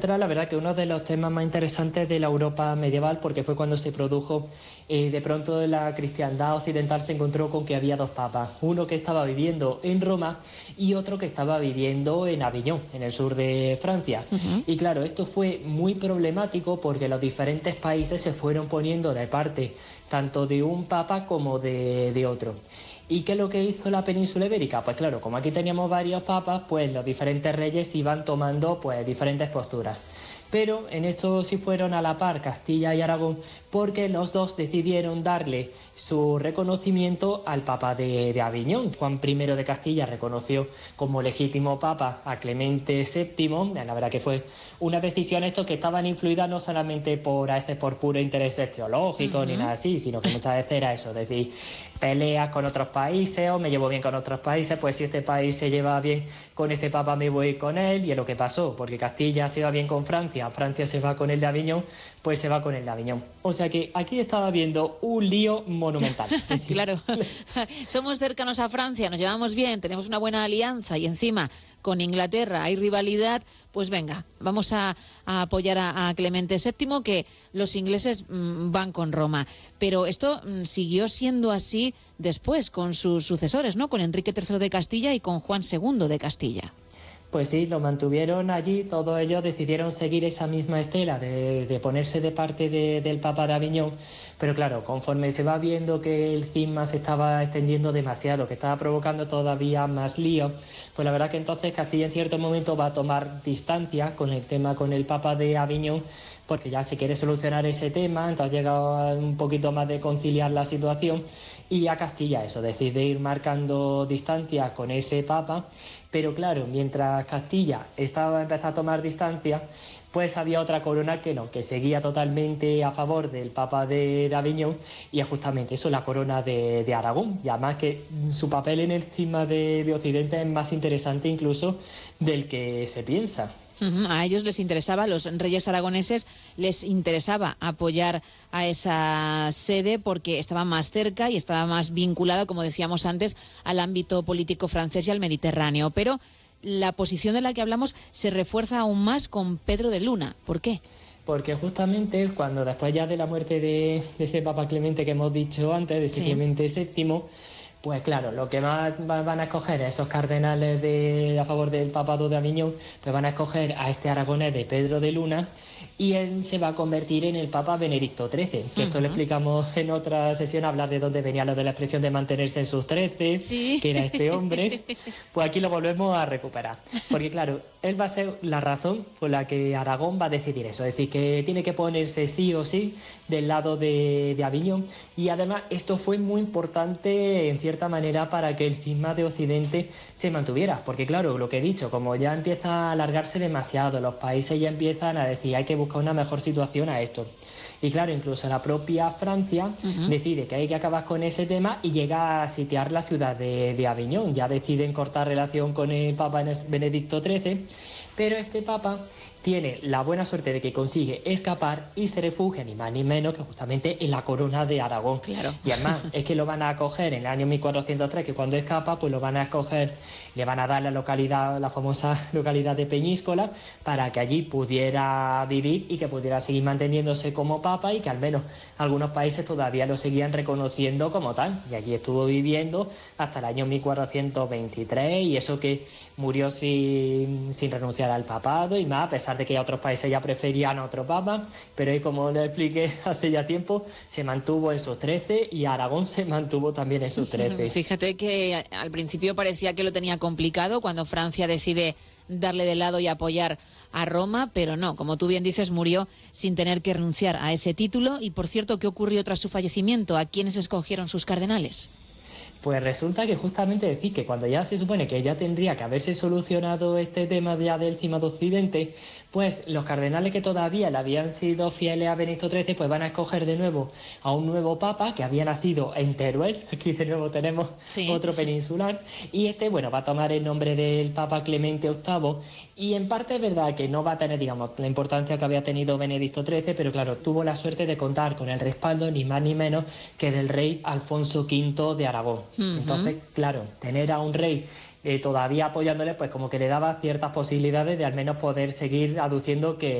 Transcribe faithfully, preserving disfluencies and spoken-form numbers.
era la verdad que uno de los temas más interesantes de la Europa medieval, porque fue cuando se produjo, eh, de pronto la cristiandad occidental se encontró con que había dos papas, uno que estaba viviendo en Roma y otro que estaba viviendo en Aviñón, en el sur de Francia. Uh-huh. Y claro, esto fue muy problemático porque los diferentes países se fueron poniendo de parte tanto de un papa como de, de otro. ¿Y qué es lo que hizo la península ibérica? Pues claro, como aquí teníamos varios papas, pues los diferentes reyes iban tomando pues diferentes posturas. Pero en esto sí fueron a la par Castilla y Aragón, porque los dos decidieron darle su reconocimiento al Papa de, de Aviñón. Juan primero de Castilla reconoció como legítimo Papa a Clemente séptimo. La verdad que fue una decisión esto que estaban influidas no solamente por, a veces por puros intereses teológicos, uh-huh, ni nada así, sino que muchas veces era eso, es decir, peleas con otros países o me llevo bien con otros países, pues si este país se lleva bien con este Papa me voy con él, y es lo que pasó, porque Castilla se va bien con Francia, Francia se va con el de Aviñón, pues se va con el de Aviñón. O sea que aquí estaba viendo un lío monumental. Claro, somos cercanos a Francia, nos llevamos bien, tenemos una buena alianza y encima con Inglaterra hay rivalidad, pues venga, vamos a, a apoyar a, a Clemente séptimo, que los ingleses mmm, van con Roma. Pero esto mmm, siguió siendo así después con sus sucesores, ¿no? Con Enrique tercero de Castilla y con Juan segundo de Castilla. Pues sí, lo mantuvieron allí, todos ellos decidieron seguir esa misma estela de, de ponerse de parte de, del Papa de Aviñón, pero claro, conforme se va viendo que el cisma se estaba extendiendo demasiado, que estaba provocando todavía más lío, pues la verdad que entonces Castilla en cierto momento va a tomar distancia con el tema con el Papa de Aviñón, porque ya se quiere solucionar ese tema, entonces llega un poquito más de conciliar la situación, y a Castilla eso, decide ir marcando distancia con ese Papa, pero claro, mientras Castilla estaba empezando a tomar distancia, pues había otra corona que no, que seguía totalmente a favor del Papa de, de Aviñón, y es justamente eso, la corona de, de Aragón, y además que su papel en el cisma de, de Occidente es más interesante incluso del que se piensa. Uh-huh. A ellos les interesaba, a los reyes aragoneses les interesaba apoyar a esa sede porque estaba más cerca y estaba más vinculada, como decíamos antes, al ámbito político francés y al Mediterráneo. Pero la posición de la que hablamos se refuerza aún más con Pedro de Luna. ¿Por qué? Porque justamente cuando después ya de la muerte de, de ese Papa Clemente que hemos dicho antes, de ese sí. Clemente séptimo, pues claro, lo que más van a escoger esos cardenales de, a favor del papado de Aviñón, pues van a escoger a este aragonés de Pedro de Luna, y él se va a convertir en el Papa Benedicto trece, que uh-huh. esto lo explicamos en otra sesión, hablar de dónde venía lo de la expresión de mantenerse en sus trece, ¿sí? Que era este hombre, pues aquí lo volvemos a recuperar, porque claro, él va a ser la razón por la que Aragón va a decidir eso, es decir, que tiene que ponerse sí o sí del lado de, de Aviñón, y además esto fue muy importante en cierta manera para que el cisma de Occidente se mantuviera, porque claro, lo que he dicho, como ya empieza a alargarse demasiado, los países ya empiezan a decir hay que buscar una mejor situación a esto. Y claro, incluso la propia Francia uh-huh. decide que hay que acabar con ese tema y llega a sitiar la ciudad de, de Aviñón. Ya deciden cortar relación con el Papa Benedicto trece, pero este Papa tiene la buena suerte de que consigue escapar y se refugia ni más ni menos que justamente en la corona de Aragón. Claro. Y además es que lo van a acoger en el año mil cuatrocientos tres, que cuando escapa pues lo van a escoger, le van a dar la localidad, la famosa localidad de Peñíscola, para que allí pudiera vivir y que pudiera seguir manteniéndose como papa, y que al menos algunos países todavía lo seguían reconociendo como tal. Y allí estuvo viviendo hasta el año mil cuatrocientos veintitrés, y eso que murió sin, sin renunciar al papado y más, a pesar de que ya otros países ya preferían a otro papa, pero ahí, como lo expliqué hace ya tiempo, se mantuvo en sus trece, y Aragón se mantuvo también en sus trece. Fíjate que al principio parecía que lo tenía complicado cuando Francia decide darle de lado y apoyar a Roma, pero no, como tú bien dices, murió sin tener que renunciar a ese título. Y por cierto, ¿qué ocurrió tras su fallecimiento? ¿A quiénes escogieron sus cardenales? Pues resulta que justamente decir que cuando ya se supone que ya tendría que haberse solucionado este tema ya del cisma de Occidente, pues los cardenales que todavía le habían sido fieles a Benedicto trece, pues van a escoger de nuevo a un nuevo papa que había nacido en Teruel. Aquí de nuevo tenemos sí. otro peninsular, y este, bueno, va a tomar el nombre del Papa Clemente octavo, y en parte es verdad que no va a tener, digamos, la importancia que había tenido Benedicto trece, pero claro, tuvo la suerte de contar con el respaldo ni más ni menos que del rey Alfonso quinto de Aragón. Uh-huh. Entonces, claro, tener a un rey Eh, todavía apoyándole, pues como que le daba ciertas posibilidades de al menos poder seguir aduciendo que